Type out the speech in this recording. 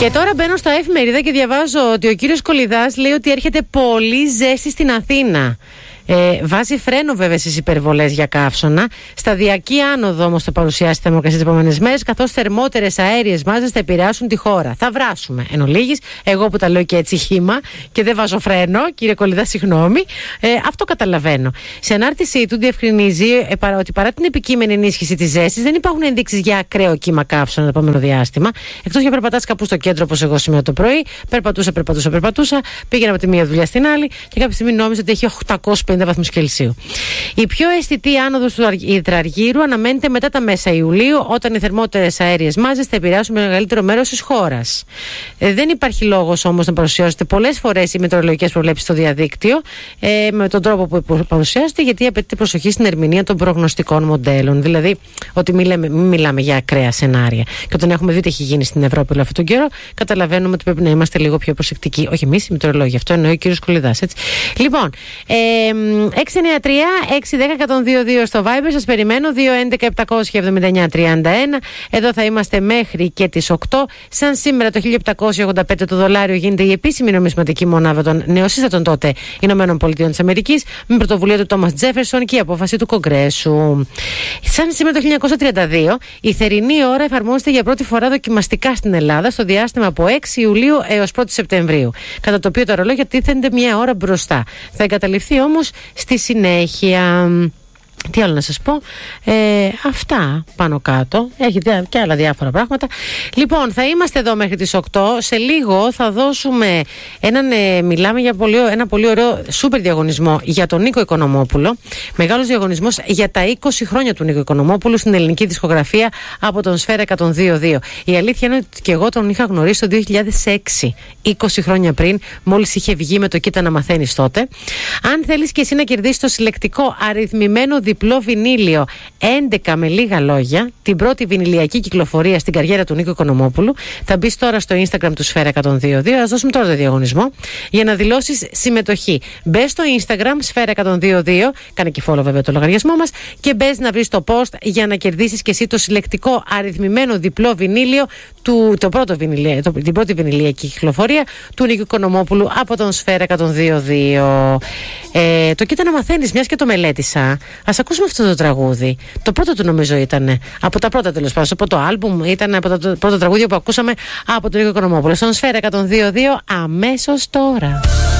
Και τώρα μπαίνω στα εφημερίδα και διαβάζω ότι ο κύριος Κολιδάς λέει ότι έρχεται πολύ ζέστη στην Αθήνα. Βάζει φρένο βέβαια στις υπερβολές για καύσωνα. Σταδιακή άνοδο όμως θα παρουσιάσει τη θερμοκρασία τις επόμενες μέρες, καθώς θερμότερες αέριες μάζες θα επηρεάσουν τη χώρα. Θα βράσουμε εν ολίγης. Εγώ που τα λέω και έτσι χύμα και δεν βάζω φρένο, κύριε Κολιδά, συγγνώμη. Αυτό καταλαβαίνω. Σε ανάρτησή του διευκρινίζει ότι παρά την επικείμενη ενίσχυση της ζέστης, δεν υπάρχουν ενδείξεις για ακραίο κύμα καύσωνα το επόμενο διάστημα. Εκτός για περπατάς κάπου στο κέντρο, όπως εγώ σήμερα το πρωί. Περπατούσα. Πήγαινα από τη μία δουλειά στην άλλη και κάποια στιγμή νόμιζα ότι έχει 850 βαθμούς Κελσίου. Η πιο αισθητή άνοδος του υδραργύρου αναμένεται μετά τα μέσα Ιουλίου, όταν οι θερμότερες αέριες μάζες θα επηρεάσουν με μεγαλύτερο μέρος της χώρας. Δεν υπάρχει λόγος όμως να παρουσιάζονται πολλές φορές οι μετεωρολογικές προβλέψεις στο διαδίκτυο με τον τρόπο που παρουσιάζονται, γιατί απαιτείται προσοχή στην ερμηνεία των προγνωστικών μοντέλων. Δηλαδή, ότι μην μιλάμε για ακραία σενάρια. Και όταν έχουμε δει τι έχει γίνει στην Ευρώπη όλο αυτόν τον καιρό, καταλαβαίνουμε ότι πρέπει να είμαστε λίγο πιο προσεκτικοί. Όχι εμείς οι μετεωρολόγοι, αυτό εννοεί ο κύριος Κολιδάς. Λοιπόν, 693-610-102-2 στο Viber, σας περιμένω. 211-779-31. Εδώ θα είμαστε μέχρι και τις 8. Σαν σήμερα το 1785 το δολάριο γίνεται η επίσημη νομισματική μονάδα των νεοσύστατων τότε Ηνωμένων Πολιτειών της Αμερικής, με πρωτοβουλία του Τόμας Τζέφερσον και η απόφαση του Κογκρέσου. Σαν σήμερα το 1932 η θερινή ώρα εφαρμόζεται για πρώτη φορά δοκιμαστικά στην Ελλάδα στο διάστημα από 6 Ιουλίου έως 1 Σεπτεμβρίου, κατά το οποίο τα ρολόγια τίθενται μια ώρα μπροστά. Θα εγκαταλειφθεί όμως στη συνέχεια. Τι άλλο να σας πω, αυτά πάνω κάτω. Έχει και άλλα διάφορα πράγματα. Λοιπόν, θα είμαστε εδώ μέχρι τις 8. Σε λίγο θα δώσουμε μιλάμε για ένα πολύ ωραίο σούπερ διαγωνισμό για τον Νίκο Οικονομόπουλο. Μεγάλος διαγωνισμός για τα 20 χρόνια του Νίκο Οικονομόπουλου στην ελληνική δισκογραφία από τον Σφαίρα 102.2. Η αλήθεια είναι ότι και εγώ τον είχα γνωρίσει το 2006, 20 χρόνια πριν, μόλις είχε βγει με το Κοίτα να μαθαίνεις τότε. Αν θέλεις και εσύ να κερδίσεις το συλλεκτικό αριθμημένο διπλό βινίλιο 11 με λίγα λόγια, την πρώτη βινιλιακή κυκλοφορία στην καριέρα του Νίκο Οικονομόπουλου, θα μπεις τώρα στο Instagram του Σφαίρα 102.2. Ας δώσουμε τώρα το διαγωνισμό για να δηλώσεις συμμετοχή. Μπες στο Instagram Σφαίρα 102.2, κάνε και follow βέβαια το λογαριασμό μας, και μπες να βρεις το post για να κερδίσεις και εσύ το συλλεκτικό αριθμημένο διπλό βινίλιο, την πρώτη βινιλιακή κυκλοφορία του Νίκο Οικονομόπουλου από τον Σφαίρα 102.2. Το Κοίτα να μαθαίνεις, μιας και το μελέτησα. Ας ακούσουμε αυτό το τραγούδι. Το πρώτο του νομίζω ήταν. Από τα πρώτα, τέλος πάντων. Από το άλμπουμ ήταν από τα πρώτα τραγούδια που ακούσαμε από τον Νίκο Οικονομόπουλο. Στον Σφαίρα 102.2 αμέσως τώρα.